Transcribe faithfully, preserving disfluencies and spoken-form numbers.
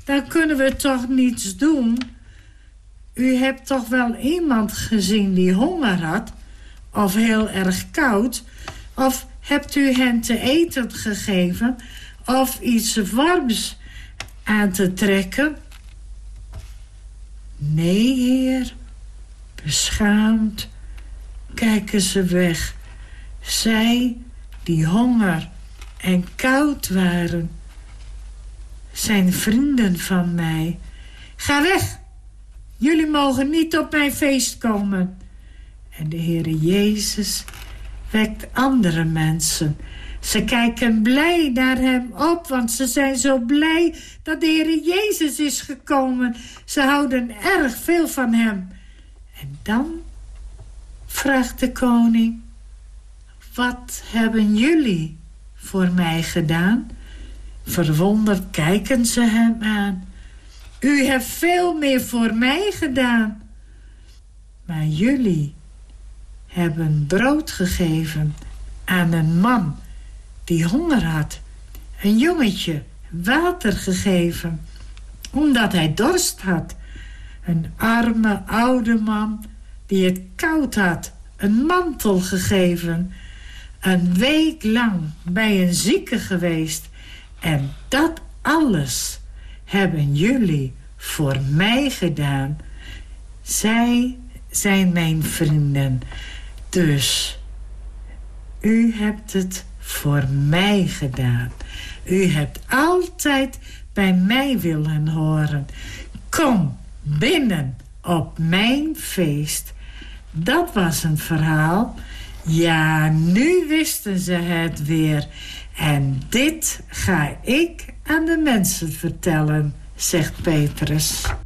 dan kunnen we toch niets doen. U hebt toch wel iemand gezien die honger had? Of heel erg koud? Of hebt u hen te eten gegeven? Of iets warms aan te trekken? Nee, heer. Beschaamd kijken ze weg. Zij die honger en koud waren, zijn vrienden van mij. Ga weg! Jullie mogen niet op mijn feest komen. En de Heere Jezus wekt andere mensen. Ze kijken blij naar hem op, want ze zijn zo blij dat de Heere Jezus is gekomen. Ze houden erg veel van hem. En dan vraagt de koning: wat hebben jullie voor mij gedaan? Verwonderd kijken ze hem aan. U hebt veel meer voor mij gedaan. Maar jullie hebben brood gegeven aan een man die honger had. Een jongetje water gegeven, omdat hij dorst had. Een arme oude man die het koud had, een mantel gegeven. Een week lang bij een zieke geweest. En dat alles hebben jullie voor mij gedaan. Zij zijn mijn vrienden. Dus u hebt het voor mij gedaan. U hebt altijd bij mij willen horen. Kom binnen op mijn feest. Dat was een verhaal. Ja, nu wisten ze het weer. En dit ga ik aan de mensen vertellen, zegt Petrus.